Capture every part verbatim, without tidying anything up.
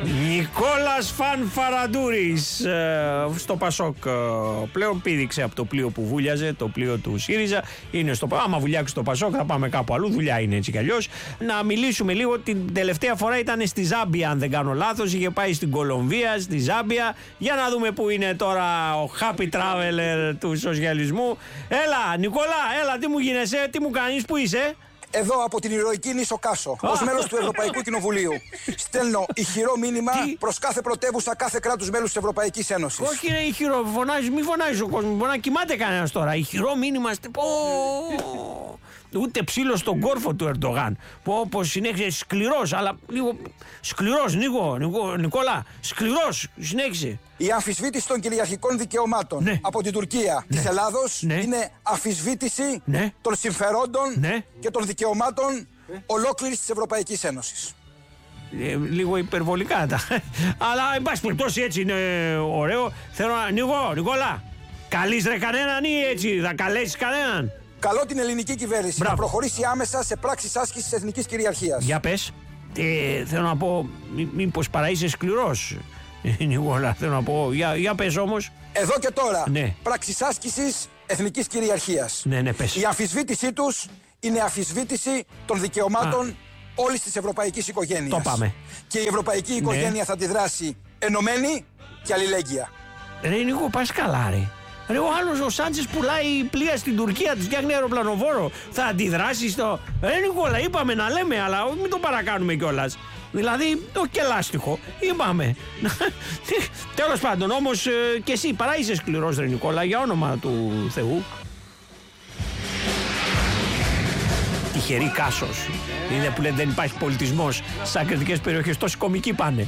Νικόλας Φανφαραντούρης ε, στο Πασόκ ε, πλέον πήδηξε από το πλοίο που βούλιαζε, το πλοίο του ΣΥΡΙΖΑ. Είναι στο, άμα βουλιάξει το Πασόκ θα πάμε κάπου αλλού, δουλειά είναι έτσι κι αλλιώς. Να μιλήσουμε λίγο, την τελευταία φορά ήταν στη Ζάμπια αν δεν κάνω λάθος, είχε πάει στην Κολομβία, στη Ζάμπια. Για να δούμε που είναι τώρα ο happy traveler του σοσιαλισμού. Έλα Νικόλα, έλα, τι μου γίνεσαι, τι μου κάνεις, που είσαι? Εδώ από την ηρωική νήσο Κάσο, ως μέλος του Ευρωπαϊκού Κοινοβουλίου, στέλνω ηχηρό μήνυμα προς κάθε πρωτεύουσα κάθε κράτους μέλους της Ευρωπαϊκής Ένωσης. Όχι ρε ηχηρό, φωνάζει, μη φωνάζει ο κόσμος, μπορεί να κοιμάται κανένας τώρα. Ηχηρό μήνυμα, oh! Ούτε ψήλο στον κόρφο του Ερντογάν. Που όπως συνέχισε σκληρός, αλλά λίγο σκληρός, Νίκο, Νίκο, Νικόλα, σκληρός, συνέχισε. Η αμφισβήτηση των κυριαρχικών δικαιωμάτων ναι. από την Τουρκία ναι. της Ελλάδος ναι. είναι αμφισβήτηση ναι. των συμφερόντων ναι. και των δικαιωμάτων ναι. ολόκληρης της Ευρωπαϊκής Ένωσης. Ε, λίγο υπερβολικά τα. Αλλά εν πάση περιπτώσει έτσι είναι ωραίο. Θέλω να. Νίκο, Νικόλα, καλείς ρε κανέναν ή έτσι, θα καλέσεις κανέναν? Καλώ την ελληνική κυβέρνηση Μπράβο. να προχωρήσει άμεσα σε πράξεις άσκησης της εθνικής κυριαρχίας. Για πες. Ε, θέλω να πω, μή, μήπως παρά είσαι σκληρός, Νικόλα, θέλω να πω. Για, για πες όμως. Εδώ και τώρα, ναι. πράξεις άσκησης εθνικής κυριαρχίας. Ναι, ναι, πες. Η αμφισβήτησή τους είναι αμφισβήτηση των δικαιωμάτων Α. όλης της ευρωπαϊκής οικογένειας. Το πάμε. Και η ευρωπαϊκή οικογένεια ναι. θα αντιδράσει ενωμένη και αλληλέγγυα. Ρε Νίκο, πας καλά ρε. Ρε ο άλλος ο Σάντσες πουλάει πλοία στην Τουρκία, τους φτιάχνει αεροπλανοβόρο. Θα αντιδράσει στο... Ρε Νικόλα, είπαμε να λέμε, αλλά μην το παρακάνουμε κιόλας. Δηλαδή, το κελάστιχο, είπαμε. Τέλος πάντων, όμως ε, και εσύ παρά είσαι σκληρός ρε Νικόλα, για όνομα του Θεού. Τυχερή Κάσος. Είναι που λένε δεν υπάρχει πολιτισμός. Στις ακριτικές περιοχές τόσοι κομικοί πάνε.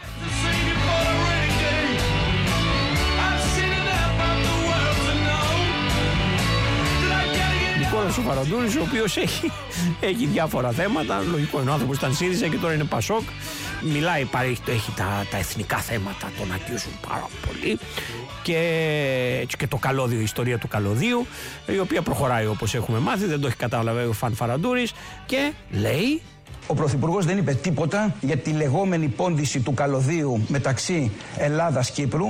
Νικόλας ο Φαραντούρης, ο οποίος έχει, έχει διάφορα θέματα. Λογικό είναι, ο άνθρωπος ήταν ΣΥΡΙΖΑ και τώρα είναι Πασόκ. Μιλάει, παρέχει, έχει τα, τα εθνικά θέματα, τον αγγίζουν πάρα πολύ. Και, έτσι και το καλώδιο, η ιστορία του καλωδίου, η οποία προχωράει όπως έχουμε μάθει, δεν το έχει καταλαβαίνει ο Φανφαραντούρης. Και λέει... Ο Πρωθυπουργός δεν είπε τίποτα για τη λεγόμενη πόντιση του καλωδίου μεταξύ Ελλάδας-Κύπρου.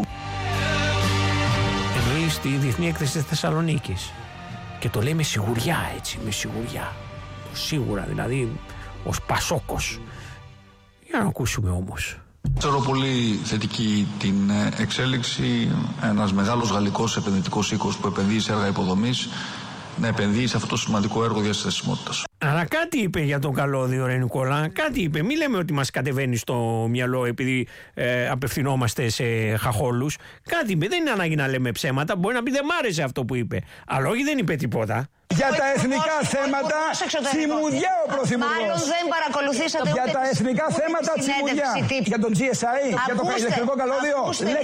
Εννοεί στη Διεθνή Έκθεση της Θεσσαλονίκης. Και το λέει με σιγουριά, έτσι, με σιγουριά. Σίγουρα, δηλαδή, ως Πασόκος. Για να ακούσουμε όμως. Θεωρώ πολύ θετική την εξέλιξη. Ένας μεγάλος γαλλικός επενδυτικός οίκος που επενδύει σε έργα υποδομής να επενδύει σε αυτό το σημαντικό έργο διασυνδεσιμότητας. Αλλά κάτι είπε για τον καλώδιο ρε Νικόλα, κάτι είπε. Μη λέμε ότι μας κατεβαίνει στο μυαλό επειδή ε, απευθυνόμαστε σε χαχόλους. Κάτι είπε, δεν είναι ανάγκη να λέμε ψέματα. Μπορεί να πει δεν μ' άρεσε αυτό που είπε. Αλλά όχι, δεν είπε τίποτα. Για τα εθνικά θέματα τσιμουδιά ο Πρωθυπουργός. Μάλλον δεν παρακολουθήσατε για τα εθνικά θέματα τσιμουδιά. Για τον τζι ες άι, για το ηλεκτρικό καλώδιο.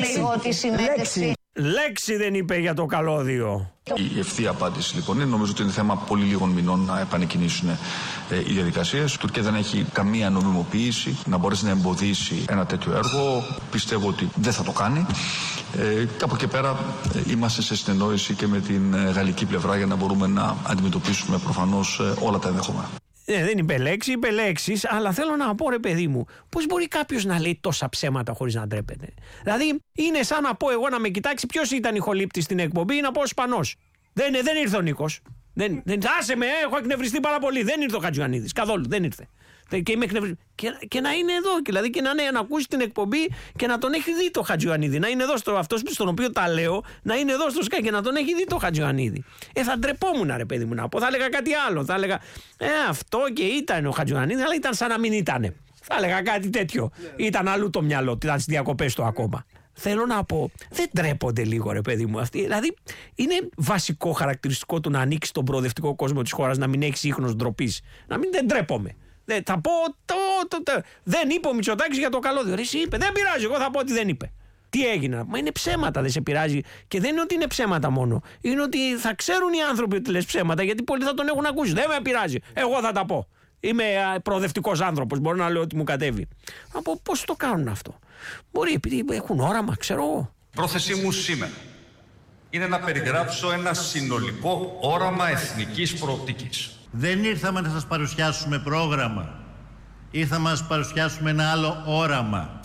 Λέξη. Λέξη δεν είπε για το καλώδιο. Η ευθεία απάντηση λοιπόν είναι, νομίζω ότι είναι θέμα πολύ λίγων μηνών να επανεκκινήσουν ε, οι διαδικασίες. Η Τουρκία δεν έχει καμία νομιμοποίηση να μπορέσει να εμποδίσει ένα τέτοιο έργο. Πιστεύω ότι δεν θα το κάνει. Ε, και από εκεί πέρα ε, είμαστε σε συνεννόηση και με την ε, γαλλική πλευρά για να μπορούμε να αντιμετωπίσουμε προφανώς ε, όλα τα ενδεχόμενα. Ναι, δεν είπε λέξη, είπε λέξεις, αλλά θέλω να πω ρε παιδί μου, πώς μπορεί κάποιος να λέει τόσα ψέματα χωρίς να ντρέπεται. Δηλαδή, είναι σαν να πω εγώ να με κοιτάξει ποιος ήταν ηχολήπτης στην εκπομπή ή να πω ο Σπανός. Δεν, δεν ήρθε ο Νίκος. Δεν, δεν, άσε με, έχω εκνευριστεί πάρα πολύ. Δεν ήρθε ο Χατζιωαννίδης, καθόλου, δεν ήρθε. Και, είμαι και, και να είναι εδώ, δηλαδή και να, είναι, να ακούσει την εκπομπή και να τον έχει δει το Χατζιωαννίδη. Να είναι εδώ, στο, αυτός στον οποίο τα λέω, να είναι εδώ στο Sky και να τον έχει δει το Χατζιωαννίδη. Ε, θα ντρεπόμουν ρε παιδί μου να πω, θα έλεγα κάτι άλλο. Θα έλεγα, ε, αυτό και ήταν ο Χατζιωαννίδης, αλλά ήταν σαν να μην ήτανε. Θα έλεγα κάτι τέτοιο. Yeah. Ήταν αλλού το μυαλό, ήταν στις διακοπές του ακόμα. Θέλω να πω, δεν ντρέπονται λίγο ρε παιδί μου αυτοί. Δηλαδή, είναι βασικό χαρακτηριστικό του να ανοίξει τον προοδευτικό κόσμο της χώρας, να μην έχει ίχνος ντροπής. Να μην δεν ντρέπομαι. Δεν, θα πω το, το, το, δεν είπε ο Μητσοτάκης για το καλώδιο. Ρε, εσύ είπε, δεν πειράζει, εγώ θα πω ότι δεν είπε. Τι έγινε, μα είναι ψέματα, δεν σε πειράζει. Και δεν είναι ότι είναι ψέματα μόνο. Είναι ότι θα ξέρουν οι άνθρωποι ότι λες ψέματα, γιατί πολλοί θα τον έχουν ακούσει. Δεν με πειράζει, εγώ θα τα πω. Είμαι προοδευτικός άνθρωπος, μπορώ να λέω ότι μου κατέβει. Να πω πώς το κάνουν αυτό. Μπορεί επειδή έχουν όραμα, ξέρω εγώ. Πρόθεσή μου σήμερα είναι να περιγράψω ένα συνολικό όραμα εθνικής προοπτικής. Δεν ήρθαμε να σας παρουσιάσουμε πρόγραμμα. Ήρθαμε να σας παρουσιάσουμε ένα άλλο όραμα.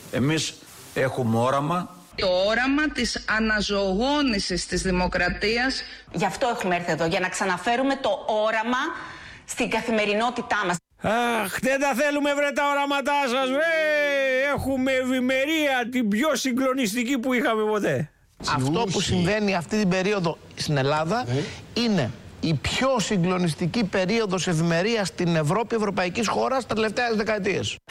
Εμείς έχουμε όραμα. Το όραμα της αναζωογόνησης της δημοκρατίας. Γι' αυτό έχουμε έρθει εδώ, για να ξαναφέρουμε το όραμα στην καθημερινότητά μας. Αχ, δεν τα θέλουμε βρε τα οραματά σας, βρε! Έχουμε ευημερία, την πιο συγκλονιστική που είχαμε ποτέ. Αυτό που συμβαίνει αυτή την περίοδο στην Ελλάδα ε. είναι η πιο συγκλονιστική περίοδος ευημερίας στην Ευρώπη, ευρωπαϊκής χώρας, τα τελευταία δεκαετίες.